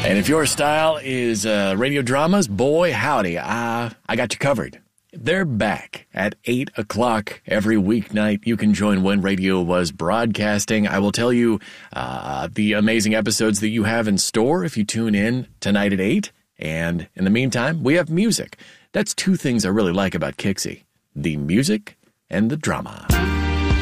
And if your style is radio dramas, boy, howdy, I got you covered. They're back at 8 o'clock every weeknight. You can join when radio was broadcasting. I will tell you the amazing episodes that you have in store if you tune in tonight at 8. And in the meantime, we have music. That's two things I really like about Kixie: the music and the drama.